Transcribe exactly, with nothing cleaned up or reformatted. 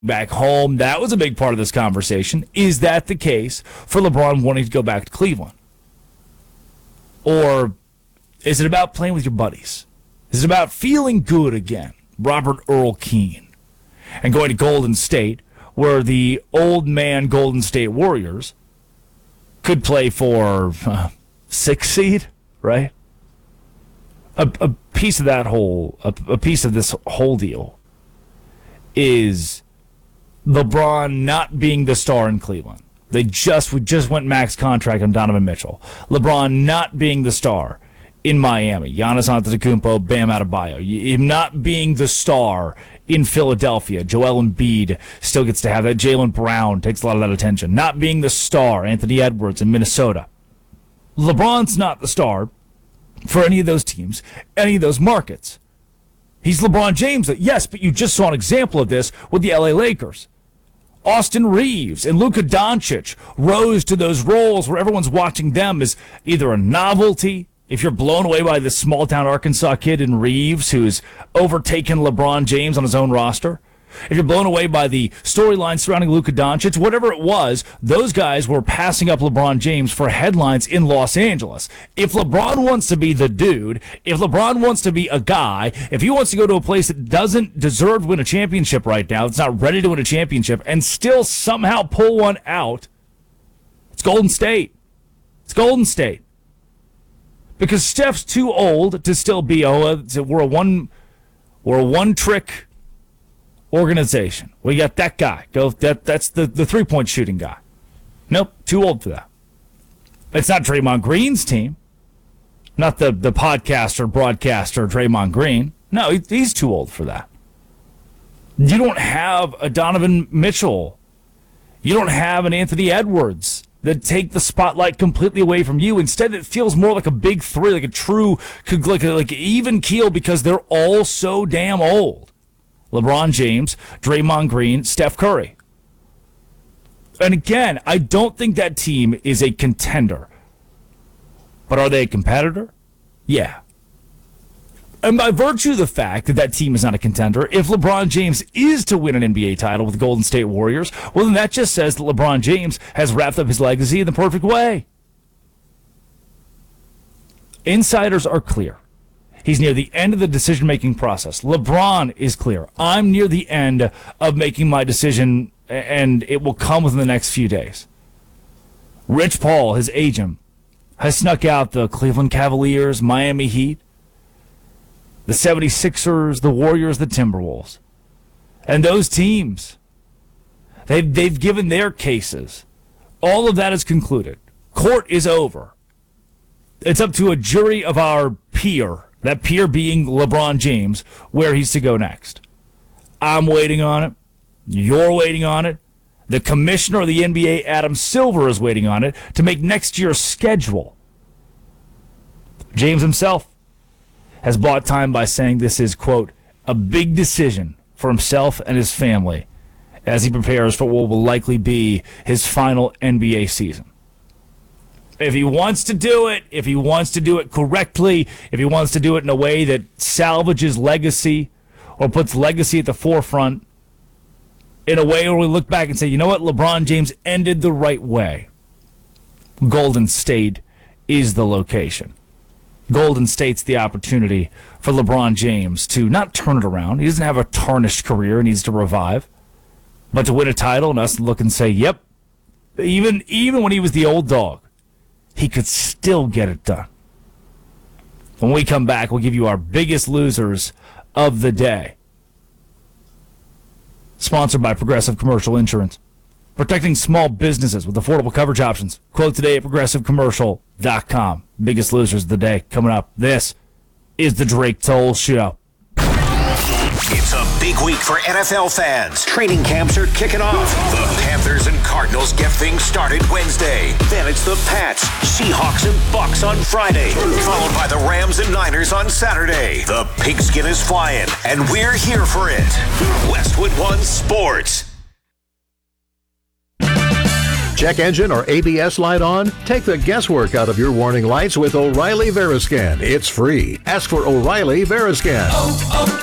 back home. That was a big part of this conversation. Is that the case for LeBron wanting to go back to Cleveland? Or is it about playing with your buddies? Is it about feeling good again? Robert Earl Keane. And going to Golden State, where the old man Golden State Warriors could play for uh, six seed, right? A, a piece of that whole, a, a piece of this whole deal is LeBron not being the star in Cleveland. They just, we just went max contract on Donovan Mitchell. LeBron not being the star in Miami. Giannis Antetokounmpo, Bam Adebayo. Him not being the star in Philadelphia. Joel Embiid still gets to have that. Jaylen Brown takes a lot of that attention. Not being the star. Anthony Edwards in Minnesota. LeBron's not the star for any of those teams, any of those markets. He's LeBron James. Yes, but you just saw an example of this with the L A Lakers. Austin Reeves and Luka Doncic rose to those roles where everyone's watching them as either a novelty, if you're blown away by this small-town Arkansas kid in Reeves who's overtaken LeBron James on his own roster, if you're blown away by the storyline surrounding Luka Doncic, whatever it was, those guys were passing up LeBron James for headlines in Los Angeles. If LeBron wants to be the dude, if LeBron wants to be a guy, if he wants to go to a place that doesn't deserve to win a championship right now, it's not ready to win a championship, and still somehow pull one out, it's Golden State. It's Golden State. Because Steph's too old to still be, oh, we're a one, we're a one-trick organization. We got that guy. Go. That that's the, the three-point shooting guy. Nope, too old for that. It's not Draymond Green's team. Not the, the podcaster, broadcaster, Draymond Green. No, he, he's too old for that. You don't have a Donovan Mitchell. You don't have an Anthony Edwards that take the spotlight completely away from you. Instead, it feels more like a big three, like a true, like, a, like an even keel because they're all so damn old. LeBron James, Draymond Green, Steph Curry. And again, I don't think that team is a contender. But are they a competitor? Yeah. And by virtue of the fact that that team is not a contender, if LeBron James is to win an N B A title with the Golden State Warriors, well, then that just says that LeBron James has wrapped up his legacy in the perfect way. Insiders are clear. He's near the end of the decision-making process. LeBron is clear. I'm near the end of making my decision, and it will come within the next few days. Rich Paul, his agent, has snuck out the Cleveland Cavaliers, Miami Heat, the seventy-sixers, the Warriors, the Timberwolves. And those teams, they've, they've given their cases. All of that is concluded. Court is over. It's up to a jury of our peer, that peer being LeBron James, where he's to go next. I'm waiting on it. You're waiting on it. The commissioner of the N B A, Adam Silver, is waiting on it to make next year's schedule. James himself has bought time by saying this is, quote, a big decision for himself and his family as he prepares for what will likely be his final N B A season. If he wants to do it, if he wants to do it correctly, if he wants to do it in a way that salvages legacy or puts legacy at the forefront, in a way where we look back and say, you know what, LeBron James ended the right way. Golden State is the location. Golden State's the opportunity for LeBron James to not turn it around. He doesn't have a tarnished career, he needs to revive, but to win a title and us look and say, yep, even even when he was the old dog, he could still get it done. When we come back, we'll give you our biggest losers of the day. Sponsored by Progressive Commercial Insurance. Protecting small businesses with affordable coverage options. Quote today at progressive commercial dot com. Biggest losers of the day coming up. This is the Drake Toll Show. It's a big week for N F L fans. Training camps are kicking off. The Panthers and Cardinals get things started Wednesday. Then it's the Pats, Seahawks, and Bucks on Friday. Followed by the Rams and Niners on Saturday. The pigskin is flying, and we're here for it. Westwood One Sports. Check engine or A B S light on? Take the guesswork out of your warning lights with O'Reilly Veriscan. It's free. Ask for O'Reilly Veriscan. Oh,